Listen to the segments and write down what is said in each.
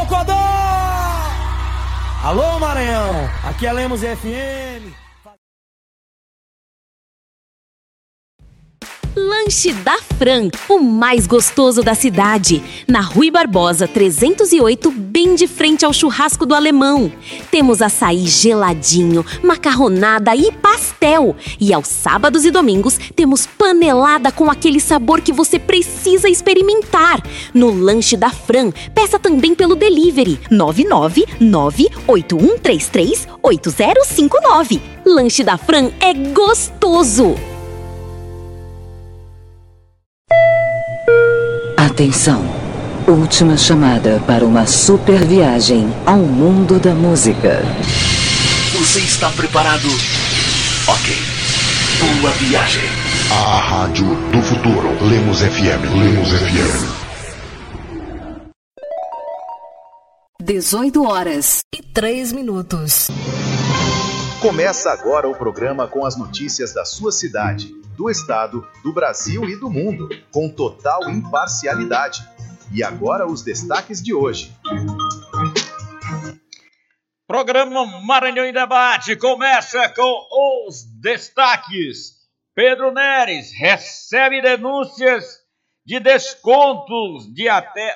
Codó! Alô, Maranhão, aqui é Lemos FM. Lanche da Fran, o mais gostoso da cidade. Na Rui Barbosa 308, bem de frente ao churrasco do Alemão. Temos açaí geladinho, macarronada e pastel. E aos sábados e domingos temos panelada com aquele sabor que você precisa experimentar. No Lanche da Fran, peça também pelo delivery 99981338059. Lanche da Fran é gostoso! Atenção! Última chamada para uma super viagem ao mundo da música. Você está preparado? Ok. Boa viagem. A rádio do futuro. Lemos FM. Lemos FM. 18h03. Começa agora o programa com as notícias da sua cidade, do estado, do Brasil e do mundo, com total imparcialidade. E agora os destaques de hoje. Programa Maranhão em Debate começa com os destaques. Pedro Neres recebe denúncias de descontos de até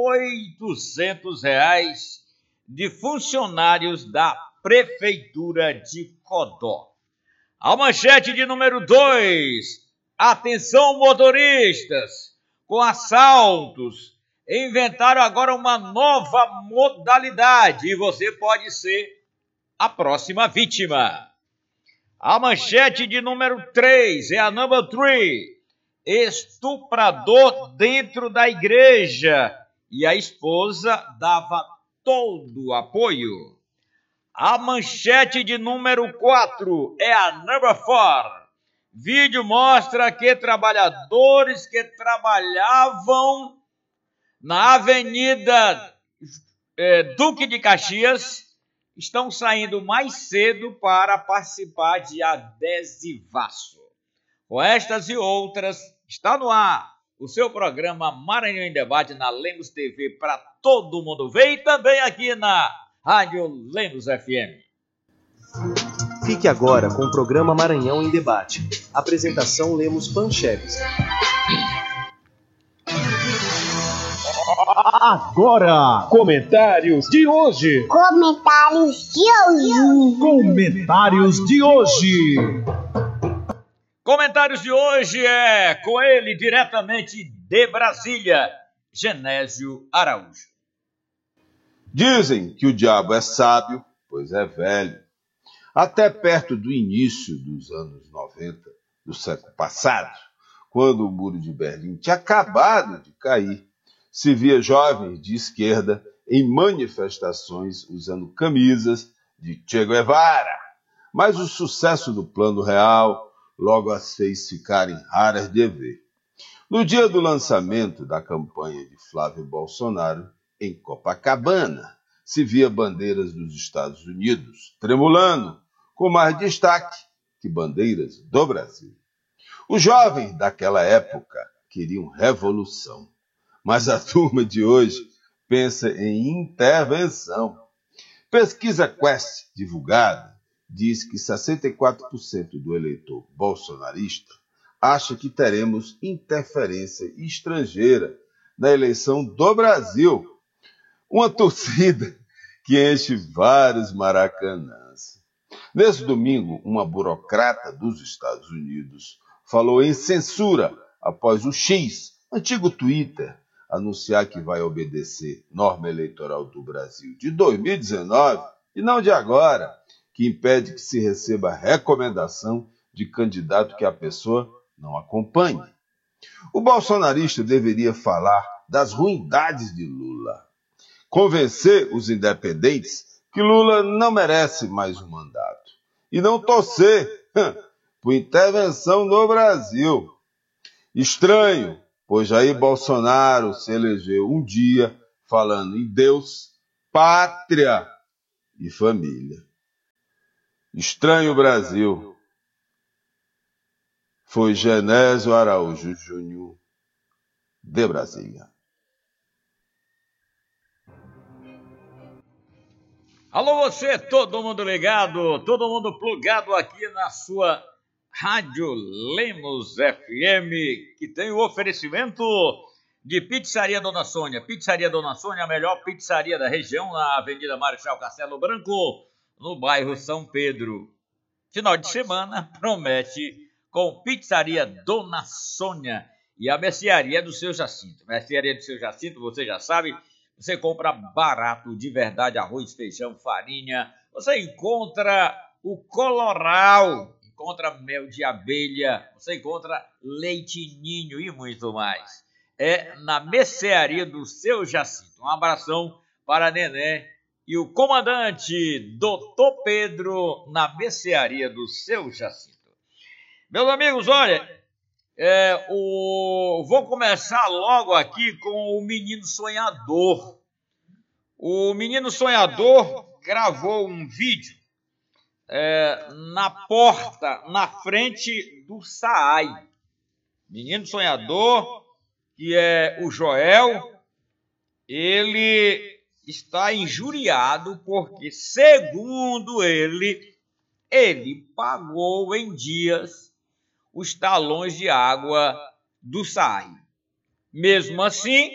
R$ 800 de funcionários da Prefeitura de Codó. A manchete de número 2. Atenção, motoristas. Com assaltos, inventaram agora uma nova modalidade e você pode ser a próxima vítima. A manchete de número 3 é a number 3. Estuprador dentro da igreja e a esposa dava todo o apoio. A manchete de número 4 é a number 4. Vídeo mostra que trabalhadores que trabalhavam na Avenida Duque de Caxias estão saindo mais cedo para participar de adesivaço. Com estas e outras, está no ar o seu programa Maranhão em Debate na Lemos TV para todo mundo ver e também aqui na Rádio Lemos FM. Fique agora com o programa Maranhão em Debate. Apresentação Lemos Pancheves. Agora, comentários de hoje. Comentários de hoje é com ele diretamente de Brasília, Genésio Araújo. Dizem que o diabo é sábio, pois é velho. Até perto do início dos anos 90 do século passado, quando o Muro de Berlim tinha acabado de cair, se via jovens de esquerda em manifestações usando camisas de Che Guevara. Mas o sucesso do Plano Real logo as fez ficarem raras de ver. No dia do lançamento da campanha de Flávio Bolsonaro, em Copacabana, se via bandeiras dos Estados Unidos tremulando, com mais destaque que bandeiras do Brasil. Os jovens daquela época queriam revolução, mas a turma de hoje pensa em intervenção. Pesquisa Quest divulgada diz que 64% do eleitor bolsonarista acha que teremos interferência estrangeira na eleição do Brasil. Uma torcida que enche vários maracanãs. Nesse domingo, uma burocrata dos Estados Unidos falou em censura após o X, antigo Twitter, anunciar que vai obedecer norma eleitoral do Brasil de 2019 e não de agora, que impede que se receba recomendação de candidato que a pessoa não acompanhe. O bolsonarista deveria falar das ruindades de Lula, convencer os independentes que Lula não merece mais um mandato e não torcer por intervenção no Brasil. Estranho, pois Jair Bolsonaro se elegeu um dia falando em Deus, pátria e família. Estranho Brasil. Foi Genésio Araújo Júnior, de Brasília. Alô você, todo mundo ligado, todo mundo plugado aqui na sua Rádio Lemos FM, que tem o oferecimento de Pizzaria Dona Sônia. Pizzaria Dona Sônia, a melhor pizzaria da região, na Avenida Marechal Castelo Branco, no bairro São Pedro. Final de semana promete com Pizzaria Dona Sônia e a mercearia do Seu Jacinto. Mercearia do Seu Jacinto, você já sabe, você compra barato, de verdade, arroz, feijão, farinha. Você encontra o Coloral, encontra mel de abelha, você encontra leite ninho e muito mais. É na mercearia do Seu Jacinto. Um abração para a Nené e o comandante Dr. Pedro na mercearia do Seu Jacinto. Meus amigos, olha, vou começar logo aqui com o Menino Sonhador. O Menino Sonhador gravou um vídeo na porta, na frente do SAAI. Menino Sonhador, que é o Joel, ele está injuriado porque, segundo ele pagou em dias os talões de água do SAAI. Mesmo assim,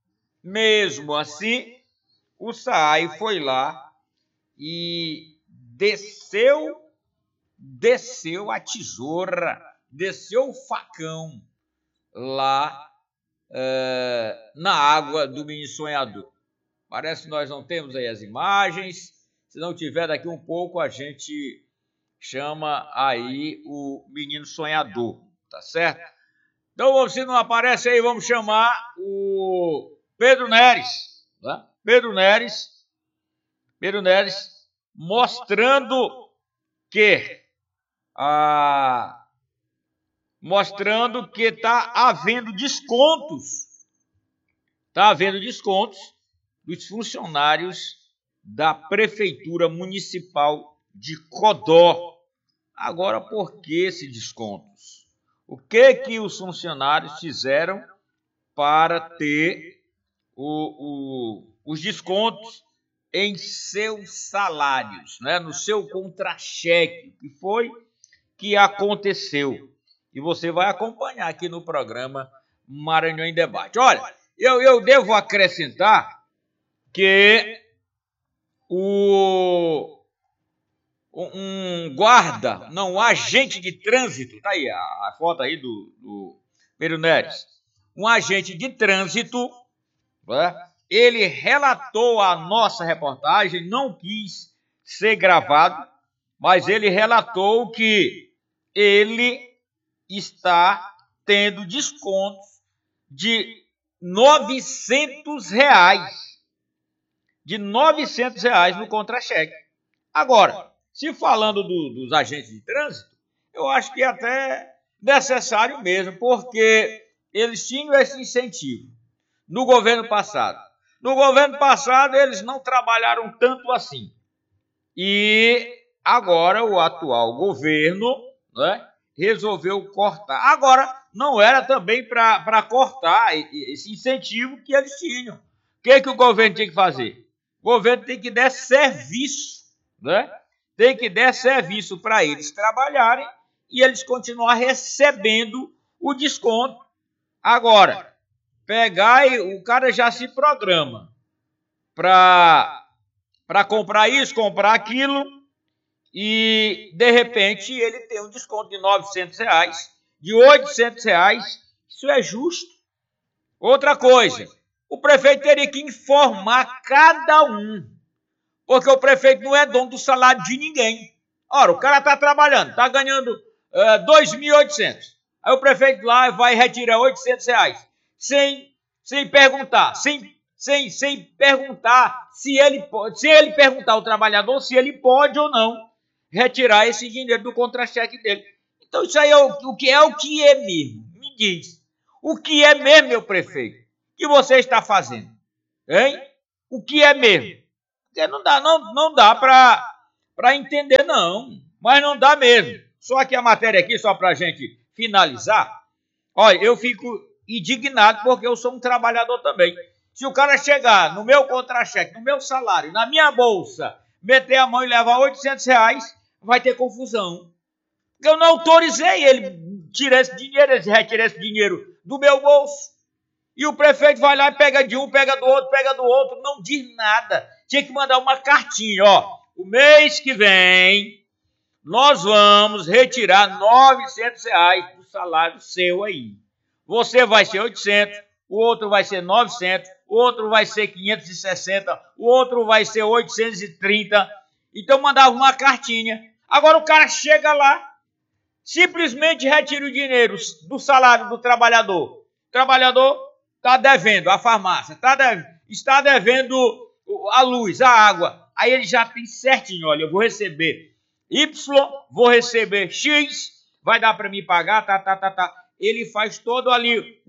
o SAAI foi lá e desceu a tesoura, desceu o facão lá na água do Menino Sonhador. Parece que nós não temos aí as imagens. Se não tiver, daqui um pouco a gente chama aí o Menino Sonhador, tá certo? Então, se não aparece aí, vamos chamar o Pedro Neres, tá? Pedro Neres mostrando que está havendo descontos. Está havendo descontos dos funcionários da Prefeitura Municipal de Codó. Agora, por que esses descontos? O que os funcionários fizeram para ter os descontos em seus salários, né? No seu contra-cheque? Que foi que aconteceu? E você vai acompanhar aqui no programa Maranhão em Debate. Olha, eu devo acrescentar que um agente de trânsito, tá aí a foto aí do Pedro Neres, um agente de trânsito, né, ele relatou a nossa reportagem, não quis ser gravado, mas ele relatou que ele está tendo descontos de R$900, no contra-cheque. Agora, se falando dos agentes de trânsito, eu acho que é até necessário mesmo, porque eles tinham esse incentivo no governo passado. No governo passado, eles não trabalharam tanto assim. E agora o atual governo, né, resolveu cortar. Agora, não era também para cortar esse incentivo que eles tinham. O que o governo tinha que fazer? O governo tem que dar serviço, né? Tem que dar serviço para eles trabalharem e eles continuar recebendo o desconto. Agora, pegar e o cara já se programa para comprar isso, comprar aquilo, e de repente ele tem um desconto de R$900, de R$800. Isso é justo? Outra coisa, o prefeito teria que informar cada um, porque o prefeito não é dono do salário de ninguém. Ora, o cara está trabalhando, está ganhando R$2.800. Aí o prefeito lá vai retirar R$800 sem perguntar, sem perguntar se ele pode, sem ele perguntar ao trabalhador se ele pode ou não retirar esse dinheiro do contra-cheque dele. Então isso aí é o que é mesmo. Me diz, o que é mesmo, meu prefeito, que você está fazendo? Hein? O que é mesmo? Porque não dá para entender, não. Mas não dá mesmo. Só que a matéria aqui, só para a gente finalizar. Olha, eu fico indignado porque eu sou um trabalhador também. Se o cara chegar no meu contra-cheque, no meu salário, na minha bolsa, meter a mão e levar R$800, vai ter confusão. Porque eu não autorizei ele tirar esse dinheiro, ele retirar esse dinheiro do meu bolso. E o prefeito vai lá e pega de um, pega do outro, não diz nada. Tinha que mandar uma cartinha, ó. O mês que vem, nós vamos retirar R$900 do salário seu aí. Você vai ser 800, o outro vai ser 900, o outro vai ser 560, o outro vai ser 830. Então mandava uma cartinha. Agora o cara chega lá, simplesmente retira o dinheiro do salário do trabalhador. O trabalhador está devendo a farmácia, está devendo a luz, a água. Aí ele já tem certinho, olha, eu vou receber Y, vou receber X, vai dar para me pagar, tá. Ele faz todo ali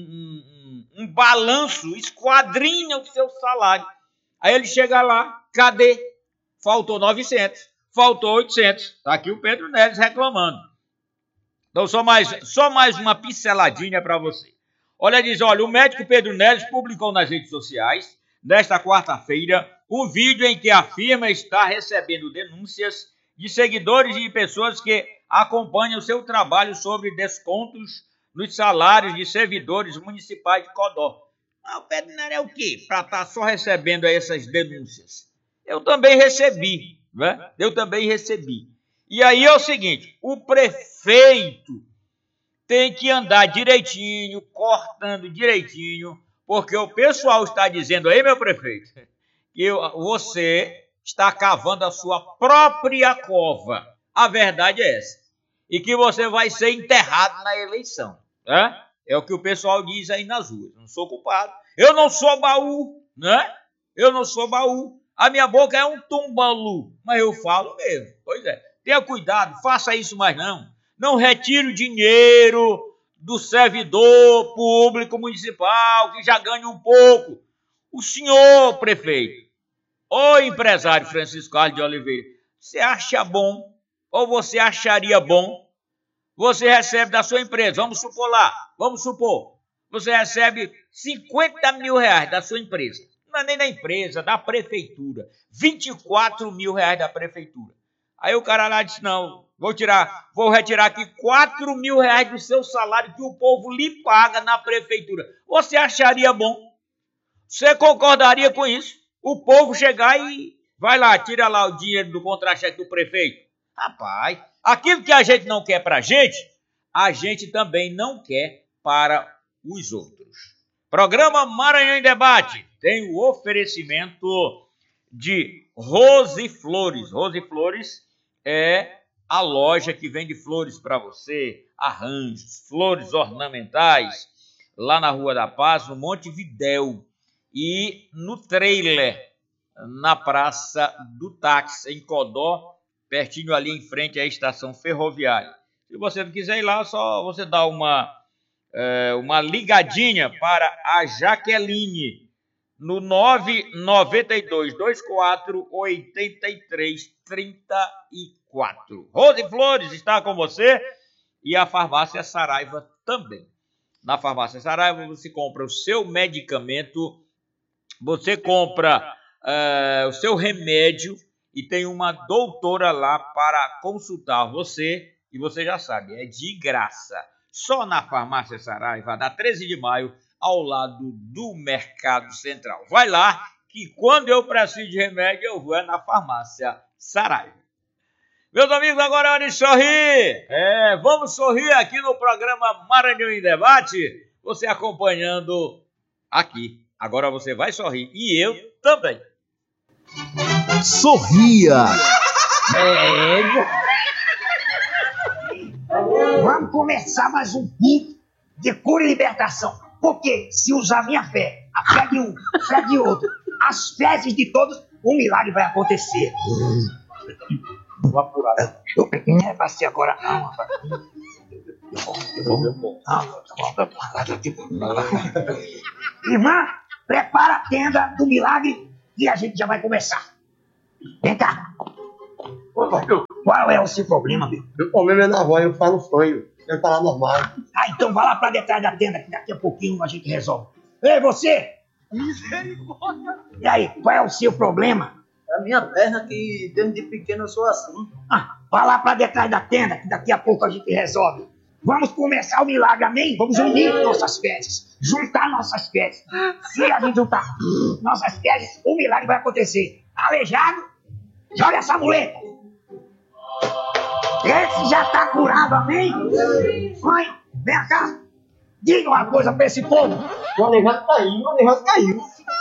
um balanço, esquadrinha o seu salário. Aí ele chega lá, cadê? Faltou 900, faltou 800. Tá aqui o Pedro Neves reclamando. Então só mais uma pinceladinha para você. Olha, o médico Pedro Neves publicou nas redes sociais, nesta quarta-feira, um vídeo em que afirma estar recebendo denúncias de seguidores e de pessoas que acompanham o seu trabalho sobre descontos nos salários de servidores municipais de Codó. O Pedro Neves é o quê? Para estar só recebendo essas denúncias. Eu também recebi, né? E aí é o seguinte, o prefeito tem que andar direitinho, cortando direitinho, porque o pessoal está dizendo aí, meu prefeito, que você está cavando a sua própria cova. A verdade é essa. E que você vai ser enterrado na eleição. Né? É o que o pessoal diz aí nas ruas. Eu não sou culpado. Eu não sou baú, né? Eu não sou baú. A minha boca é um tumbalu, mas eu falo mesmo. Pois é. Tenha cuidado, faça isso mais não. Não retire o dinheiro do servidor público municipal, que já ganha um pouco. O senhor prefeito, ou empresário Francisco Carlos de Oliveira, você acha bom, ou você acharia bom, você recebe da sua empresa, vamos supor, você recebe 50 mil reais da sua empresa. Não é nem da empresa, da prefeitura. 24 mil reais da prefeitura. Aí o cara lá disse, não, vou retirar aqui 4 mil reais do seu salário que o povo lhe paga na prefeitura. Você acharia bom? Você concordaria com isso? O povo chegar e vai lá, tira lá o dinheiro do contra-cheque do prefeito. Rapaz, aquilo que a gente não quer pra gente, a gente também não quer para os outros. Programa Maranhão em Debate tem o oferecimento de Rose Flores. Rose Flores é a loja que vende flores para você, arranjos, flores ornamentais, lá na Rua da Paz, no Montevidéu, e no trailer, na Praça do Táxi, em Codó, pertinho ali em frente à estação ferroviária. Se você não quiser ir lá, só você dá uma ligadinha para a Jaqueline, no 992248334. Rose Flores está com você e a Farmácia Saraiva também. Na Farmácia Saraiva você compra o seu medicamento, você compra o seu remédio e tem uma doutora lá para consultar você e você já sabe, é de graça. Só na Farmácia Saraiva, da 13 de maio, ao lado do Mercado Central. Vai lá, que quando eu preciso de remédio, eu vou na Farmácia Saraiva. Meus amigos, agora é hora de sorrir. Vamos sorrir aqui no programa Maranhão em Debate. Você acompanhando aqui. Agora você vai sorrir. E eu também. Sorria. Vamos começar mais um culto de cura e libertação. Porque se usar minha fé, a fé de um, a fé de outro, as fezes de todos, um milagre vai acontecer. Vou apurar. Não é pra ser agora, não, rapaz. Irmã, prepara a tenda do milagre e a gente já vai começar. Vem cá. Qual é o seu problema, meu? Meu problema é na voz, eu falo sonho. Eu falar normal. Então vai lá pra detrás da tenda, que daqui a pouquinho a gente resolve. Ei, você! Misericórdia! E aí, qual é o seu problema? A minha perna que desde pequeno eu sou assim. Vá lá pra detrás da tenda, que daqui a pouco a gente resolve. Vamos começar o milagre, amém? Vamos unir nossas fezes, juntar nossas fezes. Se a gente juntar nossas fezes, o milagre vai acontecer. Aleijado, joga essa muleta. Esse já tá curado, amém? Mãe, vem cá. Diga uma coisa pra esse povo. O aleijado caiu.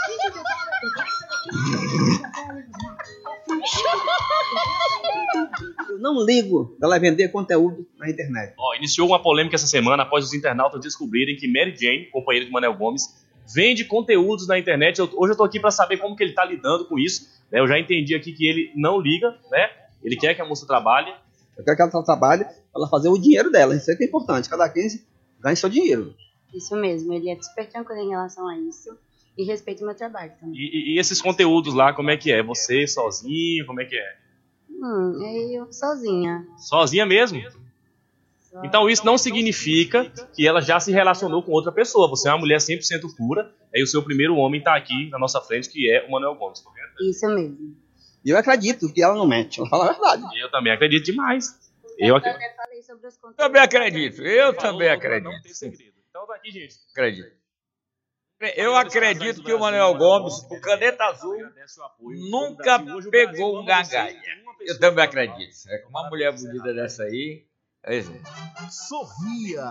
Eu não ligo dela vender conteúdo na internet. Iniciou uma polêmica essa semana após os internautas descobrirem que Mary Jane, companheira de Manel Gomes, vende conteúdos na internet. Hoje eu tô aqui para saber como que ele tá lidando com isso. Né? Eu já entendi aqui que ele não liga, né? Ele quer que a moça trabalhe. Eu quero que ela trabalhe para ela fazer o dinheiro dela. Isso é que é importante. Cada 15 ganha seu dinheiro. Isso mesmo. Ele é super tranquilo em relação a isso. E respeita o meu trabalho também. E esses conteúdos lá, como é que é? Você sozinho, como é que é? Eu sozinha. Sozinha mesmo? Então isso não significa que ela já se relacionou com outra pessoa. Você é uma mulher 100% pura. E o seu primeiro homem está aqui na nossa frente, que é o Manel Gomes, correto? Isso mesmo. E eu acredito que ela não mente. Ela fala a verdade. Eu também acredito demais. Eu até falei sobre os conteúdos. Também acredito. Eu também acredito. Não tem segredo. Então tá aqui, gente. Acredito. Eu acredito que o Manel Gomes, o Caneta Azul, nunca pegou um gangaia. Eu também acredito. É com uma mulher bonita dessa aí. Sorria.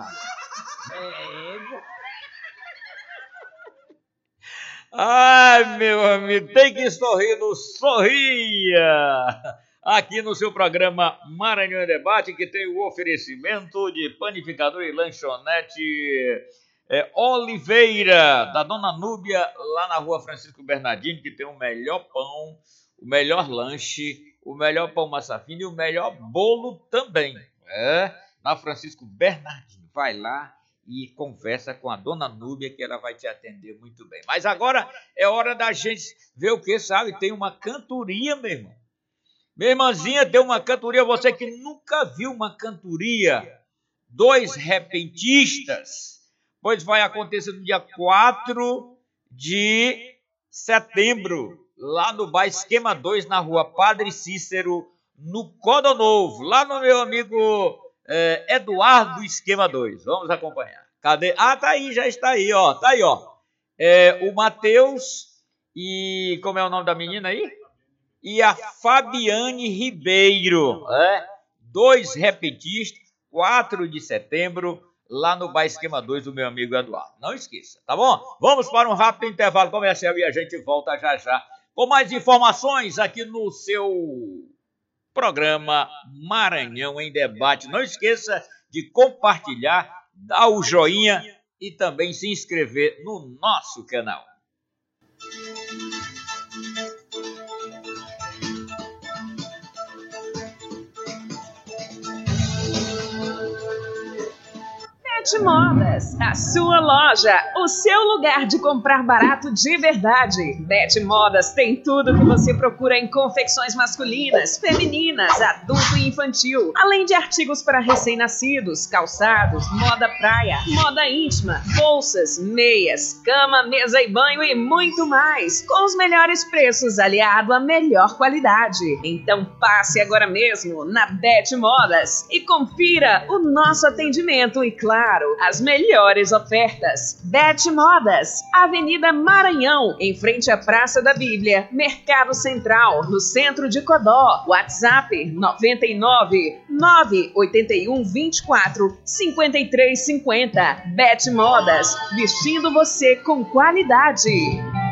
Ai, meu amigo, tem que sorrir no Sorria. Aqui no seu programa Maranhão em Debate, que tem o oferecimento de panificador e lanchonete Oliveira, da Dona Núbia, lá na rua Francisco Bernardino, que tem o melhor pão, o melhor lanche, o melhor pão massa fina e o melhor bolo também. Na Francisco Bernardino. Vai lá e conversa com a Dona Núbia, que ela vai te atender muito bem. Mas agora é hora da gente ver o que, sabe? Tem uma cantoria, meu irmão. Minha irmãzinha tem uma cantoria, você que nunca viu uma cantoria. 2 repentistas. Pois vai acontecer no dia 4 de setembro, lá no bar Esquema 2, na rua Padre Cícero, no Codonovo, lá no meu amigo Eduardo Esquema 2. Vamos acompanhar. Cadê? Tá aí, já está aí, ó. Tá aí, ó. O Matheus e... Como é o nome da menina aí? E a Fabiane Ribeiro. 2 repentistas, 4 de setembro, lá no bar Esquema 2 do meu amigo Eduardo. Não esqueça, tá bom? Vamos para um rápido intervalo comercial e a gente volta já já com mais informações aqui no seu programa Maranhão em Debate. Não esqueça de compartilhar, dar o joinha e também se inscrever no nosso canal. Bete Modas, a sua loja, o seu lugar de comprar barato de verdade. Bete Modas tem tudo que você procura em confecções masculinas, femininas, adulto e infantil, além de artigos para recém-nascidos, calçados, moda praia, moda íntima, bolsas, meias, cama, mesa e banho e muito mais, com os melhores preços aliado à melhor qualidade. Então passe agora mesmo na Bete Modas e confira o nosso atendimento e, claro, as melhores ofertas. Bete Modas, Avenida Maranhão, em frente à Praça da Bíblia, Mercado Central, no centro de Codó. WhatsApp 99 981 24 53 50. Bete Modas, vestindo você com qualidade.